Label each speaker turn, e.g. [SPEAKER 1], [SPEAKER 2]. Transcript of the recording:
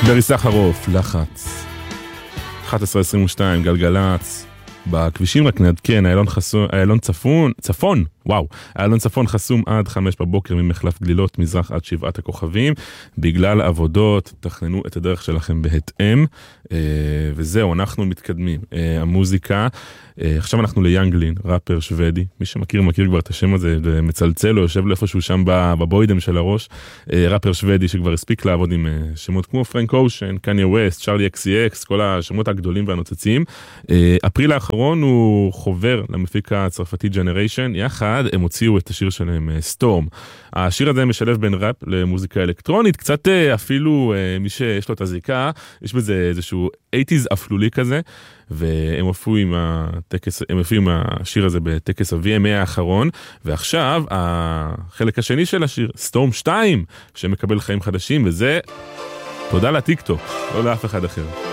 [SPEAKER 1] ברי סחרוף, לחץ 11:22, גלגלץ בכבישים. רק נעדכן, איילון צפון, וואו, איילון צפון חסום עד 5 בבוקר ממחלף גלילות מזרח עד 7 הכוכבים, בגלל עבודות. תכננו את הדרך שלכם בהתאם, וזהו, אנחנו מתקדמים. המוזיקה, עכשיו אנחנו ליאנגלין, ראפר שוודי, מי שמכיר מכיר כבר את השם הזה, מצלצל לו, יושב לו איפשהו שם בבוידם של הראש, ראפר שוודי שכבר הספיק לעבוד עם שמות כמו פרנק אושן, קניה ווסט, צ'רלי XCX, כל השמות הגדולים והנוצצים. אפריל האחרון הוא חובר למפיק הצרפתי ג'נריישן, יחד הם הוציאו את השיר שלהם סטורם. השיר הזה משלב בין ראפ למוזיקה אלקטרונית, קצת אפילו מי שיש לו את הזיקה, יש בזה איזשהו 80s אפלולי כזה, והם הופיעו עם השיר הזה בטקס ה-VMA האחרון, ועכשיו החלק השני של השיר, סטורם 2, שמקבל חיים חדשים, וזה תודה לטיקטוק, לא לאף אחד אחר.